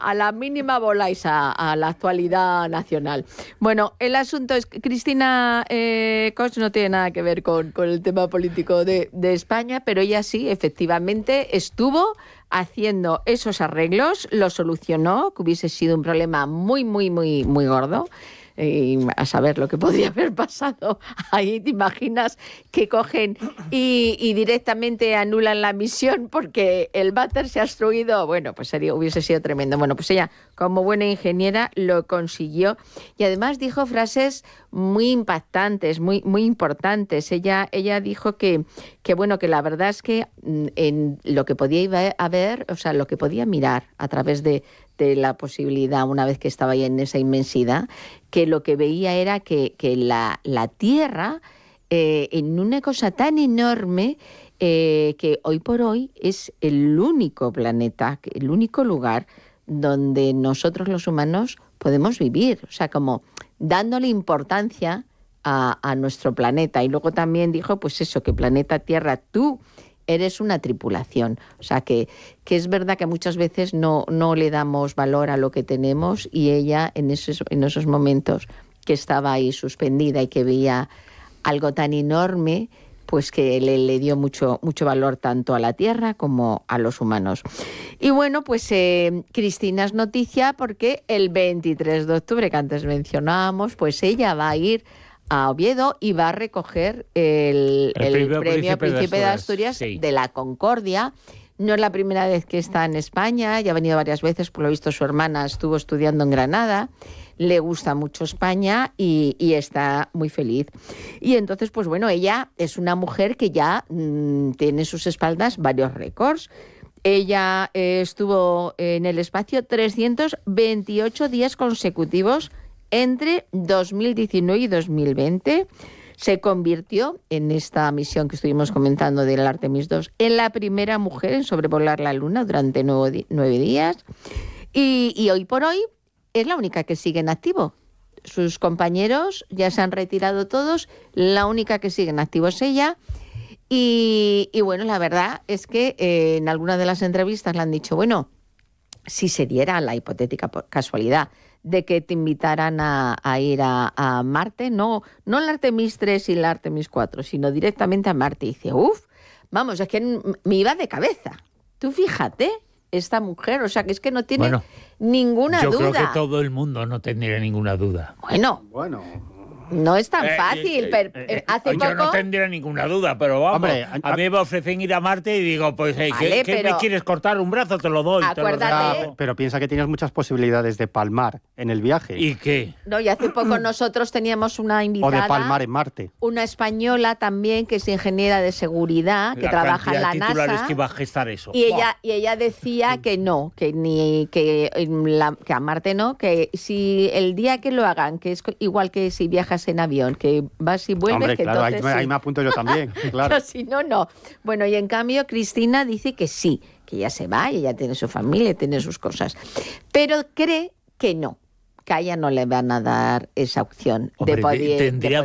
a la mínima voláis a la actualidad nacional. Bueno, el asunto es que Cristina Cox no tiene nada que ver con el tema político de España, pero ella sí, efectivamente, estuvo haciendo esos arreglos, lo solucionó, que hubiese sido un problema muy, muy, muy, muy gordo. A saber lo que podría haber pasado ahí, ¿te imaginas que cogen y directamente anulan la misión porque el váter se ha obstruido? Bueno, pues hubiese sido tremendo. Bueno, pues ella, como buena ingeniera, lo consiguió y además dijo frases muy impactantes, muy, muy importantes. Ella dijo que bueno, que la verdad es que en lo que podía haber, o sea, lo que podía mirar a través de la posibilidad, una vez que estaba ahí en esa inmensidad, que lo que veía era que la Tierra, en una cosa tan enorme, que hoy por hoy es el único planeta, el único lugar donde nosotros los humanos podemos vivir, o sea, como dándole importancia a nuestro planeta. Y luego también dijo, pues eso, que planeta Tierra, tú eres una tripulación. O sea, que es verdad que muchas veces no le damos valor a lo que tenemos y ella en esos momentos que estaba ahí suspendida y que veía algo tan enorme, pues que le dio mucho, mucho valor tanto a la Tierra como a los humanos. Y bueno, pues Cristina es noticia porque el 23 de octubre, que antes mencionábamos, pues ella va a ir a Oviedo y va a recoger el premio Príncipe de Asturias sí, de la Concordia. No es la primera vez que está en España, ya ha venido varias veces, por lo visto su hermana estuvo estudiando en Granada, le gusta mucho España y está muy feliz. Y entonces, pues bueno, ella es una mujer que ya tiene en sus espaldas varios récords. Ella estuvo en el espacio 328 días consecutivos entre 2019 y 2020. Se convirtió en esta misión que estuvimos comentando del Artemis II en la primera mujer en sobrevolar la Luna durante 9 días. Y hoy por hoy es la única que sigue en activo. Sus compañeros ya se han retirado todos, la única que sigue en activo es ella. Y bueno, la verdad es que en algunas de las entrevistas le han dicho, bueno, si se diera la hipotética casualidad de que te invitaran a ir a Marte, no el Artemis 3 y el Artemis 4, sino directamente a Marte. Y dice, vamos, es que me iba de cabeza. Tú fíjate, esta mujer, o sea, que es que no tiene ninguna duda. Yo creo que todo el mundo no tendría ninguna duda. Bueno. No es tan fácil, pero hace poco... Yo no tendría ninguna duda, pero vamos, hombre, a mí me ofrecen ir a Marte y digo, pues, vale, ¿qué me quieres cortar? ¿Un brazo? Te lo doy. Acuérdate... Pero piensa que tienes muchas posibilidades de palmar en el viaje. ¿Y qué? No, y hace poco nosotros teníamos una invitada... O de palmar en Marte. Una españa también, que es ingeniera de seguridad, que trabaja en la NASA. Titulares que iba a gestar eso. Y ella decía que no, que a Marte no, que si el día que lo hagan, que es igual que si viajas en avión, que vas y vuelves, hombre, que claro, entonces ahí me apunto yo también, claro. Pero si no. Bueno, y en cambio Cristina dice que sí, que ella se va y ella tiene su familia, tiene sus cosas, pero cree que no, que a ella no le van a dar esa opción. Hombre, de poder, tendría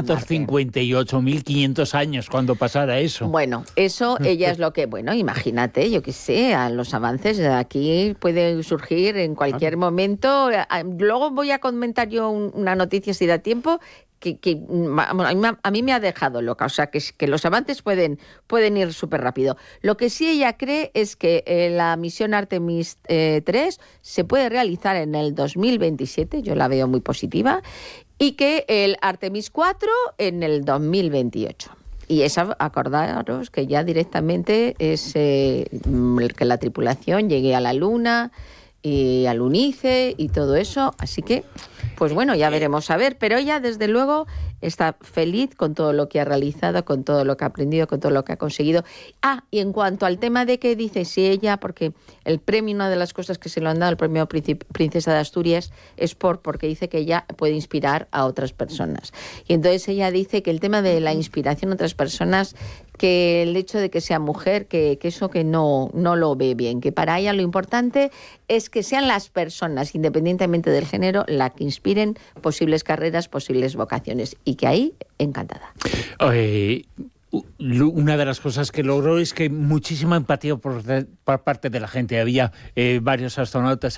258.500 años cuando pasara eso. Bueno, eso ella es lo que, bueno, imagínate, yo qué sé, a los avances aquí pueden surgir en cualquier momento. Luego voy a comentar yo una noticia si da tiempo, que a mí me ha dejado loca, o sea, que los avances pueden ir súper rápido. Lo que sí ella cree es que la misión Artemis 3 se puede realizar en el 2027, yo la veo muy positiva, y que el Artemis 4 en el 2028. Y acordaros que ya directamente es que la tripulación llegue a la Luna y al Lunice y todo eso, así que pues bueno, ya veremos a ver, pero ella desde luego está feliz con todo lo que ha realizado, con todo lo que ha aprendido, con todo lo que ha conseguido. Y en cuanto al tema de que dice si ella, porque el premio, una de las cosas que se lo han dado, el premio Princesa de Asturias, es porque dice que ella puede inspirar a otras personas. Y entonces ella dice que el tema de la inspiración a otras personas, que el hecho de que sea mujer, que eso que no lo ve bien, que para ella lo importante es que sean las personas, independientemente del género, la que inspiren posibles carreras, posibles vocaciones, y que ahí, encantada. Una de las cosas que logró es que muchísima empatía por parte de la gente. Había varios astronautas